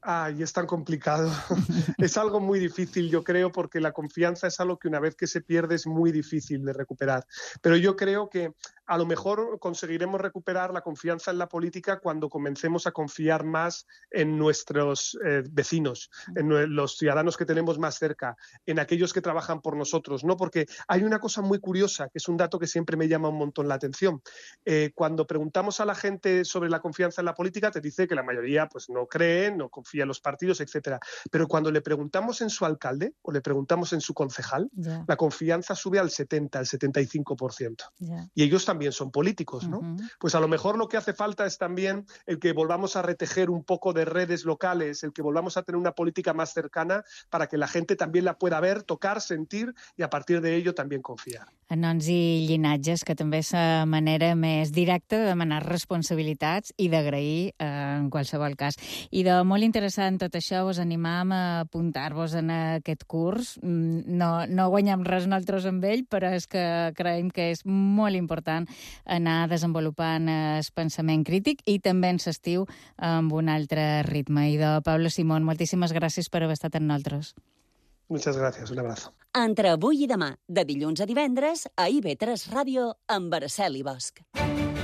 Ay, es tan complicado. Es algo muy difícil, yo creo, porque la confianza es algo que una vez que se pierde es muy difícil de recuperar. Pero yo creo que a lo mejor conseguiremos recuperar la confianza en la política cuando comencemos a confiar más en nuestros vecinos, en los ciudadanos que tenemos más cerca, en aquellos que trabajan por nosotros, ¿no? Porque hay una cosa muy curiosa, que es un dato que siempre me llama un montón la atención. Cuando preguntamos a la gente sobre la confianza en la política, te dice que la mayoría pues, no creen, no confían en los partidos, etcétera. Pero cuando le preguntamos en su alcalde o le preguntamos en su concejal, la confianza sube al 70, al 75%. Y ellos también son políticos, ¿no? Pues a lo mejor lo que hace falta es también el que volvamos a retejer un poco de redes locales, el que volvamos a tener una política más cercana para que la gente también la pueda ver, tocar, sentir y a partir de ello también confiar. En noms i llinatges, que també és la manera més directa de demanar responsabilitats i d'agrair en qualsevol cas. I de molt interessant tot això, vos animam a apuntar-vos en aquest curs. No guanyem res nosaltres amb ell, però és que creiem que és molt important anar desenvolupant el pensament crític i també en l'estiu amb un altre ritme. I de Pablo Simón, moltíssimes gràcies per haver estat amb nosaltres. Muchas gracias, un abrazo. Entre avui i demà, de dilluns a divendres, a IB3 Ràdio, amb Araceli Bosch.